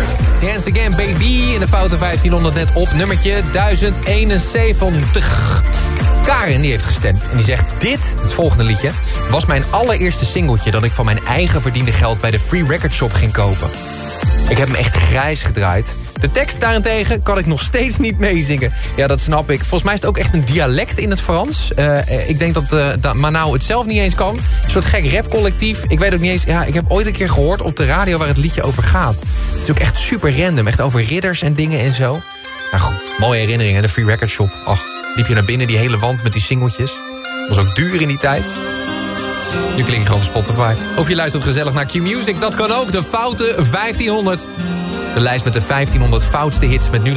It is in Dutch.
Dance Again Baby in de foute 1500 net op nummertje 1071. Karin die heeft gestemd en die zegt dit, het volgende liedje, was mijn allereerste singeltje dat ik van mijn eigen verdiende geld bij de Free Record Shop ging kopen. Ik heb hem echt grijs gedraaid. De tekst daarentegen kan ik nog steeds niet meezingen. Ja, dat snap ik. Volgens mij is het ook echt een dialect in het Frans. Ik denk dat Manau het zelf niet eens kan. Een soort gek rapcollectief. Ik weet ook niet eens... Ja, ik heb ooit een keer gehoord op de radio waar het liedje over gaat. Het is ook echt super random. Echt over ridders en dingen en zo. Nou goed, mooie herinneringen. De Free Record Shop. Ach, liep je naar binnen, die hele wand met die singeltjes. Was ook duur in die tijd. Nu klink je gewoon op Spotify. Of je luistert gezellig naar Q-Music. Dat kan ook. De foute 1500. De lijst met de 1500 foutste hits met nu